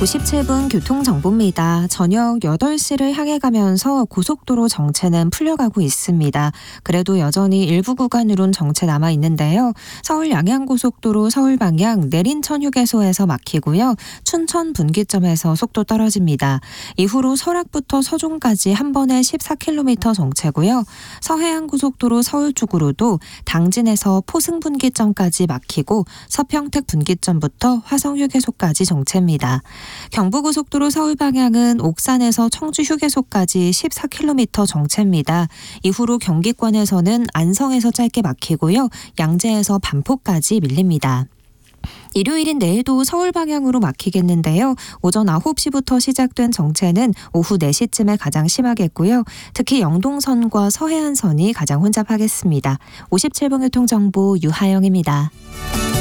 57분 교통정보입니다. 저녁 8시를 향해 가면서 고속도로 정체는 풀려가고 있습니다. 그래도 여전히 일부 구간으론 정체 남아있는데요. 서울 양양고속도로 서울 방향 내린천 휴게소에서 막히고요. 춘천 분기점에서 속도 떨어집니다. 이후로 설악부터 서종까지 한 번에 14km 정체고요. 서해안고속도로 서울 쪽으로도 당진에서 포승 분기점까지 막히고 서평택 분기점부터 화성 휴게소까지 정체입니다. 경부고속도로 서울 방향은 옥산에서 청주 휴게소까지 14km 정체입니다. 이후로 경기권에서는 안성에서 짧게 막히고요. 양재에서 반포까지 밀립니다. 일요일인 내일도 서울 방향으로 막히겠는데요. 오전 9시부터 시작된 정체는 오후 4시쯤에 가장 심하겠고요. 특히 영동선과 서해안선이 가장 혼잡하겠습니다. 57분 교통정보 유하영입니다.